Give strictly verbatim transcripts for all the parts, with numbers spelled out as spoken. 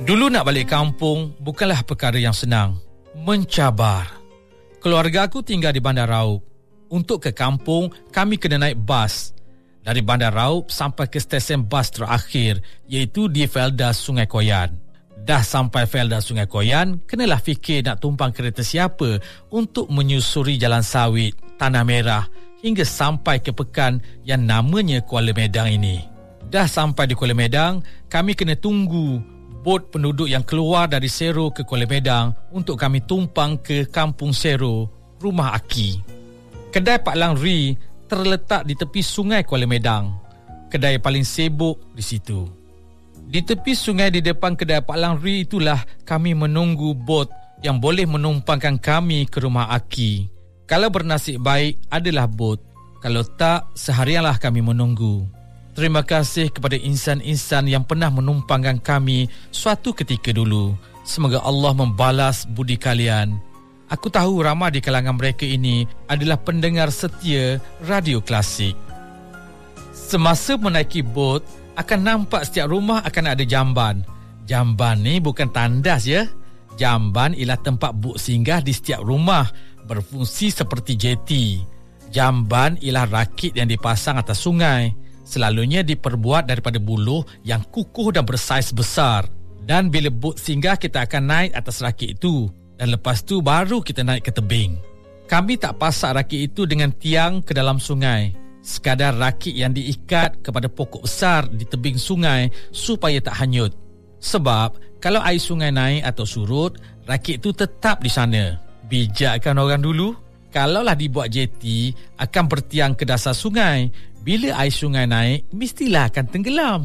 Dulu nak balik kampung bukanlah perkara yang senang. Mencabar. Keluarga aku tinggal di Bandar Raub. Untuk ke kampung, kami kena naik bas. Dari Bandar Raub sampai ke stesen bas terakhir, iaitu di Felda Sungai Koyan. Dah sampai Felda Sungai Koyan, kenalah fikir nak tumpang kereta siapa untuk menyusuri Jalan Sawit, Tanah Merah hingga sampai ke pekan yang namanya Kuala Medang ini. Dah sampai di Kuala Medang, kami kena tunggu bot penduduk yang keluar dari Sero ke Kuala Medang untuk kami tumpang ke Kampung Sero, rumah Aki. Kedai Pak Lang Ri terletak di tepi sungai Kuala Medang. Kedai paling sibuk di situ. Di tepi sungai di depan kedai Pak Lang Ri itulah kami menunggu bot yang boleh menumpangkan kami ke rumah Aki. Kalau bernasib baik adalah bot. Kalau tak, seharianlah kami menunggu. Terima kasih kepada insan-insan yang pernah menumpangkan kami suatu ketika dulu. Semoga Allah membalas budi kalian. Aku tahu ramai di kalangan mereka ini adalah pendengar setia radio klasik. Semasa menaiki bot, akan nampak setiap rumah akan ada jamban. Jamban ni bukan tandas ya. Jamban ialah tempat bot singgah di setiap rumah, berfungsi seperti jeti. Jamban ialah rakit yang dipasang atas sungai. Selalunya diperbuat daripada buluh yang kukuh dan bersaiz besar. Dan bila bot singgah, kita akan naik atas rakit itu. Dan lepas tu baru kita naik ke tebing. Kami tak pasak rakit itu dengan tiang ke dalam sungai. Sekadar rakit yang diikat kepada pokok besar di tebing sungai supaya tak hanyut. Sebab kalau air sungai naik atau surut, rakit itu tetap di sana. Bijak kan orang dulu? Kalaulah dibuat jeti, akan bertiang ke dasar sungai. Bila air sungai naik, mestilah akan tenggelam.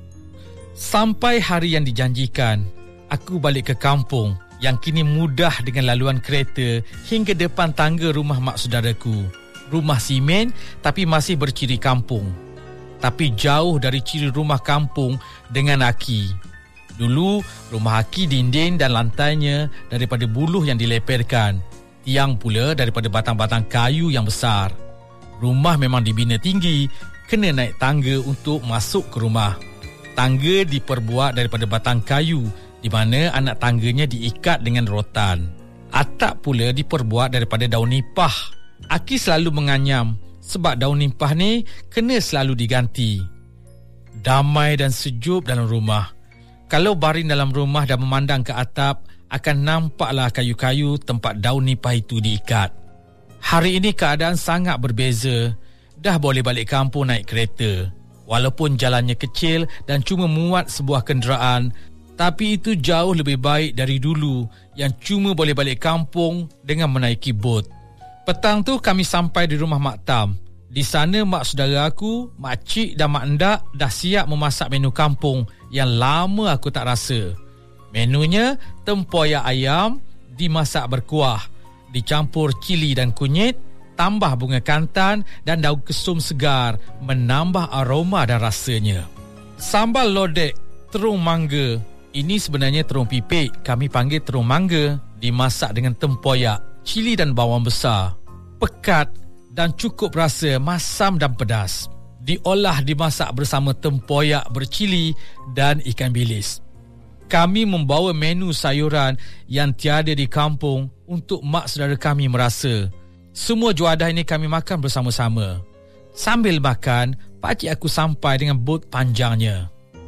Sampai hari yang dijanjikan, aku balik ke kampung yang kini mudah dengan laluan kereta hingga depan tangga rumah mak saudaraku. Rumah simen tapi masih berciri kampung. Tapi jauh dari ciri rumah kampung dengan Aki. Dulu, rumah Aki dinding dan lantainya daripada buluh yang dileperkan. Tiang pula daripada batang-batang kayu yang besar. Rumah memang dibina tinggi, kena naik tangga untuk masuk ke rumah. Tangga diperbuat daripada batang kayu, di mana anak tangganya diikat dengan rotan. Atap pula diperbuat daripada daun nipah. Aki selalu menganyam sebab daun nipah ni kena selalu diganti. Damai dan sejuk dalam rumah. Kalau baring dalam rumah dan memandang ke atap, akan nampaklah kayu-kayu tempat daun nipah itu diikat. Hari ini keadaan sangat berbeza. Dah boleh balik kampung naik kereta. Walaupun jalannya kecil dan cuma muat sebuah kenderaan, tapi itu jauh lebih baik dari dulu yang cuma boleh balik kampung dengan menaiki bot. Petang tu kami sampai di rumah Mak Tam. Di sana mak saudara aku, mak cik dan mak endak dah siap memasak menu kampung yang lama aku tak rasa. Menunya tempoyak ayam dimasak berkuah, dicampur cili dan kunyit, tambah bunga kantan dan daun kesum segar menambah aroma dan rasanya. Sambal lodek, terung mangga. Ini sebenarnya terung pipik, kami panggil terung mangga. Dimasak dengan tempoyak, cili dan bawang besar. Pekat dan cukup rasa masam dan pedas. Diolah dimasak bersama tempoyak bercili dan ikan bilis. Kami membawa menu sayuran yang tiada di kampung untuk mak saudara kami merasa. Semua juadah ini kami makan bersama-sama. Sambil makan, pakcik aku sampai dengan bot panjangnya.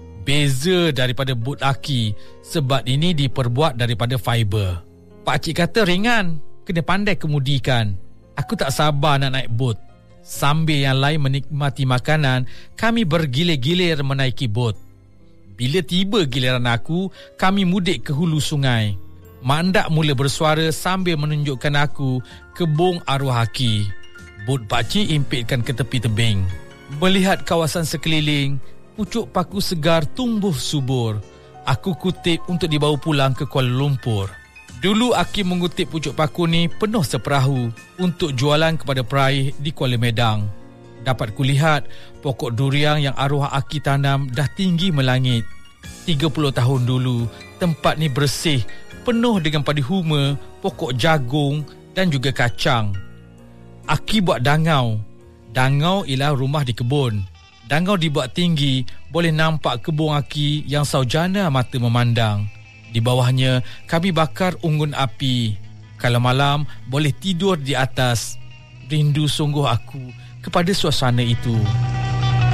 Beza daripada bot Aki sebab ini diperbuat daripada fiber. Pakcik kata ringan, kena pandai kemudikan. Aku tak sabar nak naik bot. Sambil yang lain menikmati makanan, kami bergilir-gilir menaiki bot. Bila tiba giliran aku, kami mudik ke hulu sungai. Mak Ndak mula bersuara sambil menunjukkan aku kebun arwah Aki. Bot pakcik impitkan ke tepi tebing. Melihat kawasan sekeliling, pucuk paku segar tumbuh subur. Aku kutip untuk dibawa pulang ke Kuala Lumpur. Dulu Aki mengutip pucuk paku ni penuh seperahu untuk jualan kepada peraih di Kuala Medang. Dapat kulihat pokok durian yang arwah Aki tanam dah tinggi melangit. tiga puluh tahun dulu, tempat ni bersih, penuh dengan padi huma, pokok jagung dan juga kacang. Aki buat dangau. Dangau ialah rumah di kebun. Dangau dibuat tinggi, boleh nampak kebun Aki yang saujana mata memandang. Di bawahnya kami bakar unggun api. Kalau malam boleh tidur di atas. Rindu sungguh aku kepada suasana itu.